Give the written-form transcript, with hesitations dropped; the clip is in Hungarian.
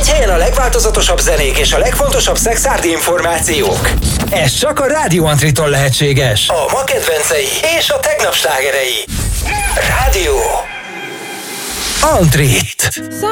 Egy helyen a legváltozatosabb zenék és a legfontosabb szexárdi információk. Ez csak a Rádió Antritól lehetséges. A ma kedvencei és a tegnap slágerei. Rádió Antrit.